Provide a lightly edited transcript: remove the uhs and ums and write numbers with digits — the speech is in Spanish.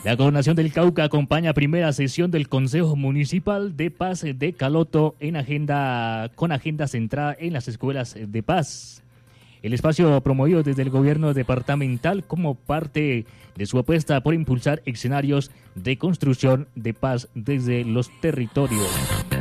La Gobernación del Cauca acompaña primera sesión del Consejo Municipal de Paz de Caloto con agenda centrada en las escuelas de paz. El espacio promovido desde el gobierno departamental como parte de su apuesta por impulsar escenarios de construcción de paz desde los territorios.